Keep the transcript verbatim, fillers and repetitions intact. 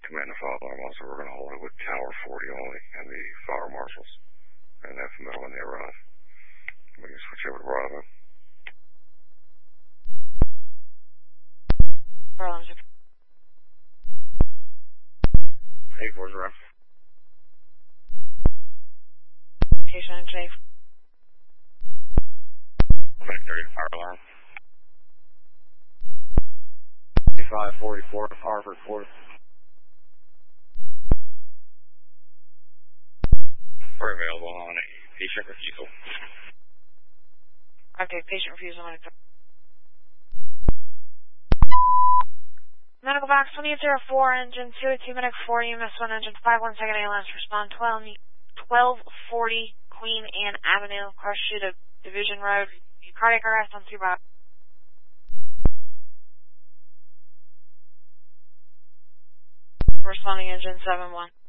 Command the fire alarm also. We're going to hold it with Tower forty only and the fire marshals. And that's the middle when they arrive. We can switch over to Bravo. eight four zero. Patient J. Back thirty, fire alarm. five forty-four, Harvard fourth. We're available on a patient refusal. Okay, patient refusal. Medical box one eight zero four, engine two eight two, medic four, E M S one, engine five one second, A L S, respond twelve forty Queen Anne Avenue, cross street of Division Road, cardiac arrest on two by. Responding engine seven one.